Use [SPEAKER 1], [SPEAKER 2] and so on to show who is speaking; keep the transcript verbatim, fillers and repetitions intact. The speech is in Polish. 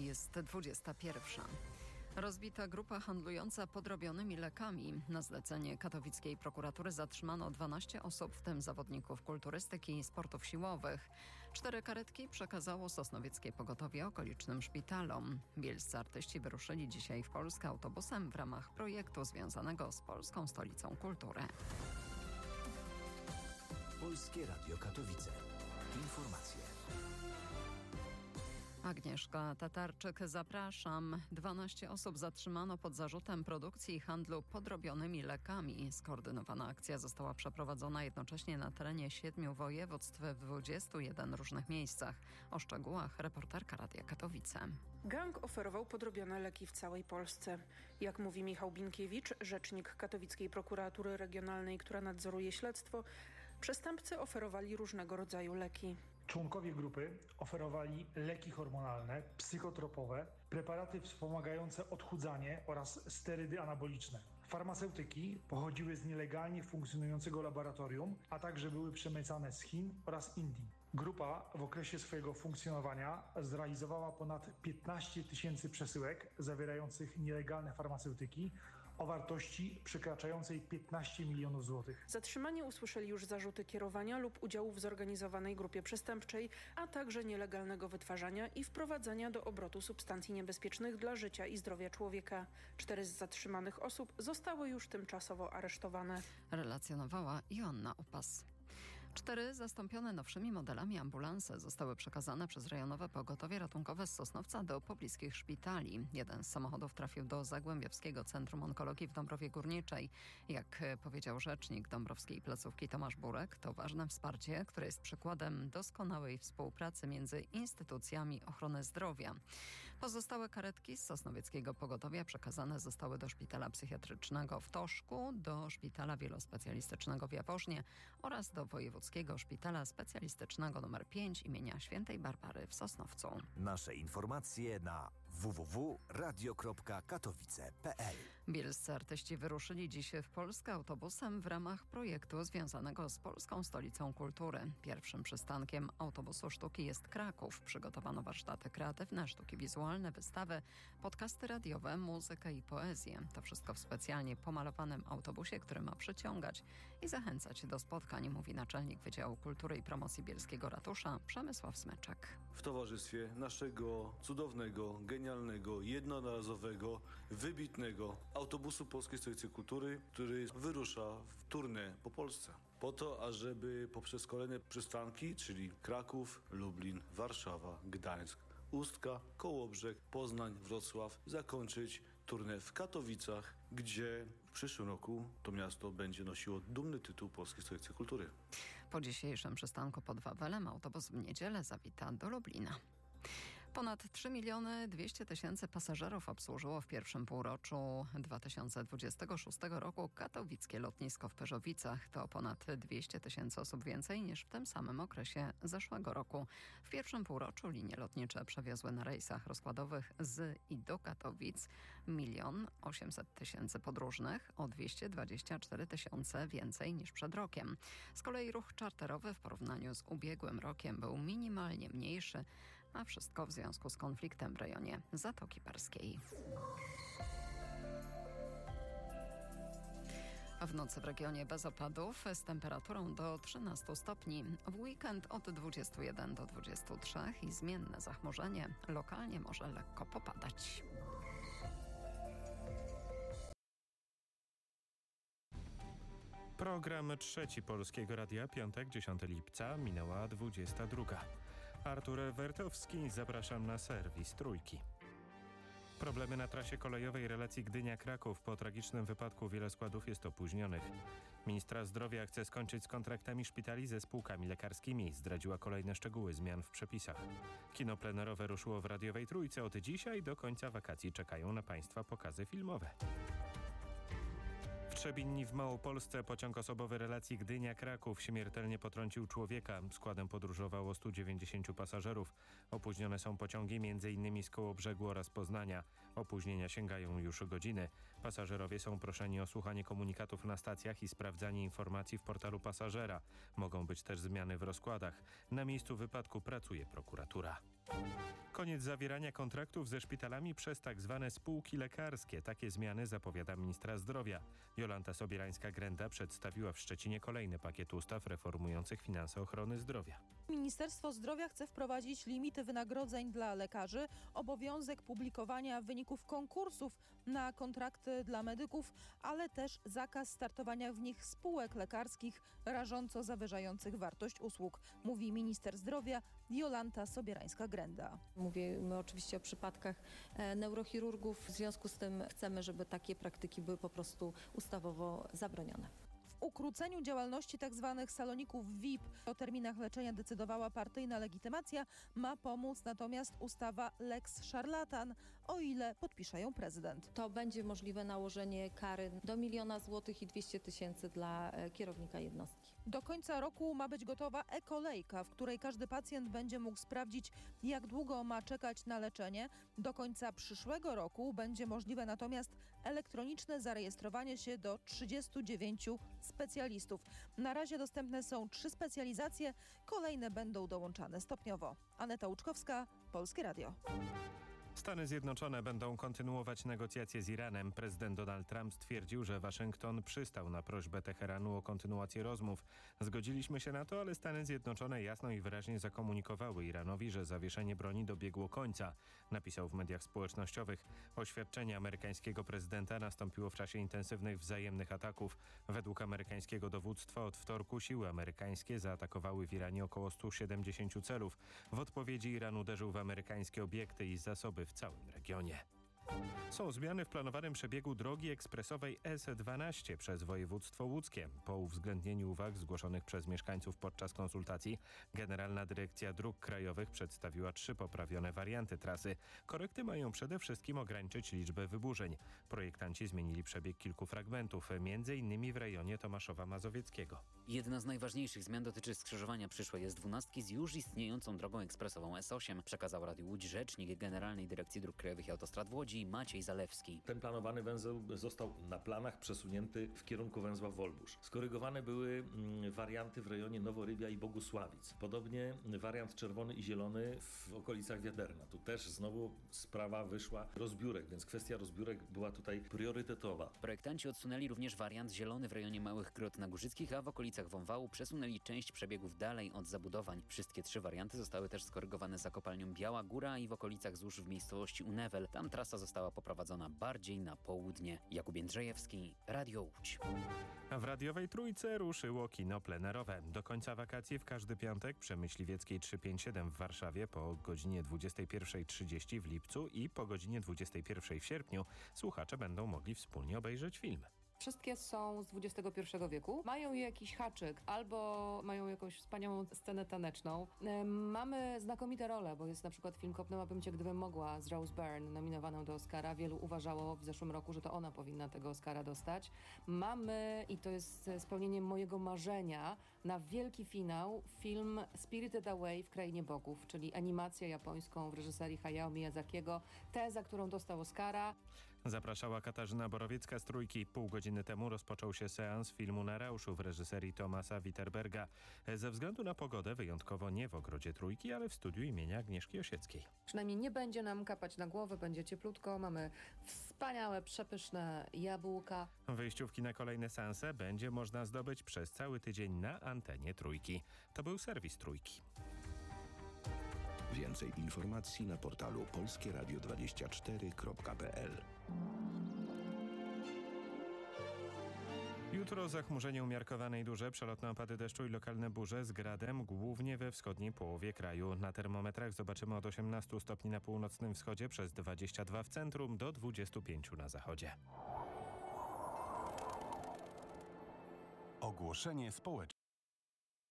[SPEAKER 1] Jest dwudziesta pierwsza. Rozbita grupa handlująca podrobionymi lekami. Na zlecenie katowickiej prokuratury zatrzymano dwanaście osób, w tym zawodników kulturystyki i sportów siłowych. Cztery karetki przekazało sosnowieckie pogotowie okolicznym szpitalom. Bielscy artyści wyruszyli dzisiaj w Polskę autobusem w ramach projektu związanego z Polską Stolicą Kultury.
[SPEAKER 2] Polskie Radio Katowice. Informacje.
[SPEAKER 1] Agnieszka Tatarczyk, zapraszam. dwanaście osób zatrzymano pod zarzutem produkcji i handlu podrobionymi lekami. Skoordynowana akcja została przeprowadzona jednocześnie na terenie siedmiu województw w dwudziestu jeden różnych miejscach. O szczegółach reporterka Radia Katowice.
[SPEAKER 3] Gang oferował podrobione leki w całej Polsce. Jak mówi Michał Binkiewicz, rzecznik katowickiej prokuratury regionalnej, która nadzoruje śledztwo, przestępcy oferowali różnego rodzaju leki.
[SPEAKER 4] Członkowie grupy oferowali leki hormonalne, psychotropowe, preparaty wspomagające odchudzanie oraz sterydy anaboliczne. Farmaceutyki pochodziły z nielegalnie funkcjonującego laboratorium, a także były przemycane z Chin oraz Indii. Grupa w okresie swojego funkcjonowania zrealizowała ponad piętnaście tysięcy przesyłek zawierających nielegalne farmaceutyki o wartości przekraczającej piętnaście milionów złotych.
[SPEAKER 3] Zatrzymani usłyszeli już zarzuty kierowania lub udziału w zorganizowanej grupie przestępczej, a także nielegalnego wytwarzania i wprowadzania do obrotu substancji niebezpiecznych dla życia i zdrowia człowieka. Cztery z zatrzymanych osób zostały już tymczasowo aresztowane.
[SPEAKER 1] Relacjonowała Joanna Upas. Cztery zastąpione nowszymi modelami ambulanse zostały przekazane przez rejonowe pogotowie ratunkowe z Sosnowca do pobliskich szpitali. Jeden z samochodów trafił do Zagłębiowskiego Centrum Onkologii w Dąbrowie Górniczej. Jak powiedział rzecznik dąbrowskiej placówki Tomasz Burek, to ważne wsparcie, które jest przykładem doskonałej współpracy między instytucjami ochrony zdrowia. Pozostałe karetki z sosnowieckiego pogotowia przekazane zostały do szpitala psychiatrycznego w Toszku, do szpitala wielospecjalistycznego w Jaworznie oraz do Wojewódzkiego Szpitala Specjalistycznego nr pięć imienia Świętej Barbary w Sosnowcu.
[SPEAKER 2] Nasze informacje na w w w kropka radio kropka katowice kropka p l.
[SPEAKER 1] Bielscy artyści wyruszyli dziś w Polskę autobusem w ramach projektu związanego z Polską Stolicą Kultury. Pierwszym przystankiem autobusu sztuki jest Kraków. Przygotowano warsztaty kreatywne, sztuki wizualne, wystawy, podcasty radiowe, muzykę i poezję. To wszystko w specjalnie pomalowanym autobusie, który ma przyciągać i zachęcać do spotkań, mówi naczelnik Wydziału Kultury i Promocji Bielskiego Ratusza Przemysław Smyczek.
[SPEAKER 5] W towarzystwie naszego cudownego, genialnego, jednorazowego, wybitnego autobusu Polskiej Stolicy Kultury, który wyrusza w tournée po Polsce. Po to, ażeby poprzez kolejne przystanki, czyli Kraków, Lublin, Warszawa, Gdańsk, Ustka, Kołobrzeg, Poznań, Wrocław, zakończyć tournée w Katowicach, gdzie w przyszłym roku to miasto będzie nosiło dumny tytuł Polskiej Stolicy Kultury.
[SPEAKER 1] Po dzisiejszym przystanku pod Wawelem autobus w niedzielę zawita do Lublina. Ponad trzy miliony dwieście tysięcy pasażerów obsłużyło w pierwszym półroczu dwa tysiące dwudziestego szóstego roku katowickie lotnisko w Pyrzowicach. To ponad dwieście tysięcy osób więcej niż w tym samym okresie zeszłego roku. W pierwszym półroczu linie lotnicze przewiozły na rejsach rozkładowych z i do Katowic milion osiemset tysięcy podróżnych, o dwieście dwadzieścia cztery tysiące więcej niż przed rokiem. Z kolei ruch czarterowy w porównaniu z ubiegłym rokiem był minimalnie mniejszy, a wszystko w związku z konfliktem w rejonie Zatoki Perskiej. W nocy w regionie bez opadów z temperaturą do trzynastu stopni. W weekend od dwudziestu jeden do dwudziestu trzech i zmienne zachmurzenie. Lokalnie może lekko popadać.
[SPEAKER 6] Program trzeci Polskiego Radia, piątek, dziesiątego lipca, minęła dwudziesta druga. Artur Wertowski, zapraszam na serwis Trójki. Problemy na trasie kolejowej relacji Gdynia-Kraków. Po tragicznym wypadku wiele składów jest opóźnionych. Ministra zdrowia chce skończyć z kontraktami szpitali ze spółkami lekarskimi. Zdradziła kolejne szczegóły zmian w przepisach. Kino plenerowe ruszyło w radiowej Trójce. Od dzisiaj do końca wakacji czekają na Państwa pokazy filmowe. W Trzebini w Małopolsce pociąg osobowy relacji Gdynia-Kraków śmiertelnie potrącił człowieka. Składem podróżowało stu dziewięćdziesięciu pasażerów. Opóźnione są pociągi między innymi z Kołobrzegu oraz Poznania. Opóźnienia sięgają już godziny. Pasażerowie są proszeni o słuchanie komunikatów na stacjach i sprawdzanie informacji w portalu pasażera. Mogą być też zmiany w rozkładach. Na miejscu wypadku pracuje prokuratura. Koniec zawierania kontraktów ze szpitalami przez tak zwane spółki lekarskie. Takie zmiany zapowiada ministra zdrowia. Jolanta Sobierańska-Grenda przedstawiła w Szczecinie kolejny pakiet ustaw reformujących finanse ochrony zdrowia.
[SPEAKER 7] Ministerstwo Zdrowia chce wprowadzić limity wynagrodzeń dla lekarzy, obowiązek publikowania wyników konkursów na kontrakty dla medyków, ale też zakaz startowania w nich spółek lekarskich rażąco zawyżających wartość usług, mówi minister zdrowia Jolanta Sobierańska-Grenda.
[SPEAKER 8] Mówimy oczywiście o przypadkach e, neurochirurgów. W związku z tym chcemy, żeby takie praktyki były po prostu ustawowo zabronione.
[SPEAKER 7] W ukróceniu działalności tzw. saloników V I P o terminach leczenia decydowała partyjna legitymacja. Ma pomóc natomiast ustawa Lex Szarlatan, o ile podpisze ją prezydent.
[SPEAKER 8] To będzie możliwe nałożenie kary do miliona złotych i dwieście tysięcy dla e, kierownika jednostki.
[SPEAKER 7] Do końca roku ma być gotowa e-kolejka, w której każdy pacjent będzie mógł sprawdzić, jak długo ma czekać na leczenie. Do końca przyszłego roku będzie możliwe natomiast elektroniczne zarejestrowanie się do trzydziestu dziewięciu specjalistów. Na razie dostępne są trzy specjalizacje, kolejne będą dołączane stopniowo. Aneta Łuczkowska, Polskie Radio.
[SPEAKER 6] Stany Zjednoczone będą kontynuować negocjacje z Iranem. Prezydent Donald Trump stwierdził, że Waszyngton przystał na prośbę Teheranu o kontynuację rozmów. Zgodziliśmy się na to, ale Stany Zjednoczone jasno i wyraźnie zakomunikowały Iranowi, że zawieszenie broni dobiegło końca, napisał w mediach społecznościowych. Oświadczenie amerykańskiego prezydenta nastąpiło w czasie intensywnych wzajemnych ataków. Według amerykańskiego dowództwa od wtorku siły amerykańskie zaatakowały w Iranie około stu siedemdziesięciu celów. W odpowiedzi Iran uderzył w amerykańskie obiekty i zasoby w całym regionie. Są zmiany w planowanym przebiegu drogi ekspresowej S dwanaście przez województwo łódzkie. Po uwzględnieniu uwag zgłoszonych przez mieszkańców podczas konsultacji Generalna Dyrekcja Dróg Krajowych przedstawiła trzy poprawione warianty trasy. Korekty mają przede wszystkim ograniczyć liczbę wyburzeń. Projektanci zmienili przebieg kilku fragmentów, między innymi w rejonie Tomaszowa Mazowieckiego.
[SPEAKER 9] Jedna z najważniejszych zmian dotyczy skrzyżowania przyszłej S dwanaście z już istniejącą drogą ekspresową S osiem, przekazał Radiu Łódź rzecznik Generalnej Dyrekcji Dróg Krajowych i Autostrad w Łodzi Maciej Zalewski.
[SPEAKER 10] Ten planowany węzeł został na planach przesunięty w kierunku węzła Wolbusz. Skorygowane były mm, warianty w rejonie Noworybia i Bogusławic. Podobnie wariant czerwony i zielony w okolicach Wiaderna. Tu też znowu sprawa wyszła rozbiórek, więc kwestia rozbiórek była tutaj priorytetowa.
[SPEAKER 9] Projektanci odsunęli również wariant zielony w rejonie Małych Grot Nagórzyckich, a w okolicach Wąwału przesunęli część przebiegów dalej od zabudowań. Wszystkie trzy warianty zostały też skorygowane za kopalnią Biała Góra i w okolicach złóż w miejscowości Unewel. Tam trasa została poprowadzona bardziej na południe. Jakub Jędrzejewski, Radio Łódź.
[SPEAKER 6] A w radiowej Trójce ruszyło kino plenerowe. Do końca wakacji w każdy piątek przy Myśliwieckiej trzysta pięćdziesiąt siedem w Warszawie po godzinie dwudziestej pierwszej trzydzieści w lipcu i po godzinie dwudziestej pierwszej w sierpniu słuchacze będą mogli wspólnie obejrzeć film.
[SPEAKER 11] Wszystkie są z dwudziestego pierwszego wieku. Mają jakiś haczyk albo mają jakąś wspaniałą scenę taneczną. E, mamy znakomite role, bo jest na przykład film Kopnęłabym cię, gdybym mogła z Rose Byrne, nominowaną do Oscara. Wielu uważało w zeszłym roku, że to ona powinna tego Oscara dostać. Mamy, i to jest spełnienie mojego marzenia, na wielki finał film Spirited Away w Krainie Bogów, czyli animację japońską w reżyserii Hayao Miyazakiego. Tę, za którą dostał Oscara.
[SPEAKER 6] Zapraszała Katarzyna Borowiecka z Trójki. Pół godziny temu rozpoczął się seans filmu Na rauszu w reżyserii Tomasa Witterberga. Ze względu na pogodę wyjątkowo nie w ogrodzie Trójki, ale w studiu imienia Agnieszki Osieckiej.
[SPEAKER 11] Przynajmniej nie będzie nam kapać na głowę, będzie cieplutko. Mamy wspaniałe, przepyszne jabłka.
[SPEAKER 6] Wyjściówki na kolejne seanse będzie można zdobyć przez cały tydzień na antenie Trójki. To był serwis Trójki.
[SPEAKER 12] Więcej informacji na portalu polskie radio dwadzieścia cztery kropka p l.
[SPEAKER 6] Jutro zachmurzenie umiarkowane i duże, przelotne opady deszczu i lokalne burze z gradem, głównie we wschodniej połowie kraju. Na termometrach zobaczymy od osiemnastu stopni na północnym wschodzie, przez dwadzieścia dwa w centrum, do dwudziestu pięciu na zachodzie.
[SPEAKER 12] Ogłoszenie społeczne.